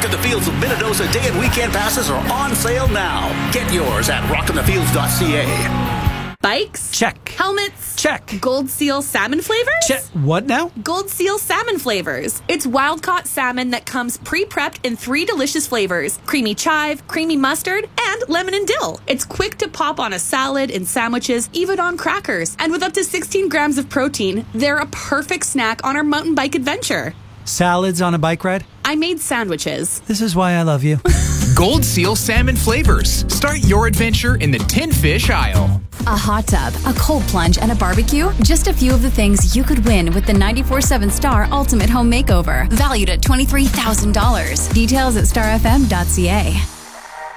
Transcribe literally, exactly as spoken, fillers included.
in the Fields of Minnedosa day and weekend passes are on sale now. Get yours at rockin the fields dot c a. Bikes? Check. Helmets? Check. Gold Seal salmon flavors? Check. What now? Gold Seal salmon flavors. It's wild-caught salmon that comes pre-prepped in three delicious flavors: creamy chive, creamy mustard, and lemon and dill. It's quick to pop on a salad, in sandwiches, even on crackers. And with up to sixteen grams of protein, they're a perfect snack on our mountain bike adventure. Salads on a bike ride? I made sandwiches. This is why I love you. Gold Seal salmon flavors. Start your adventure in the tin fish aisle. A hot tub, a cold plunge, and a barbecue? Just a few of the things you could win with the ninety-four seven Star Ultimate Home Makeover, valued at twenty-three thousand dollars. Details at star f m dot c a.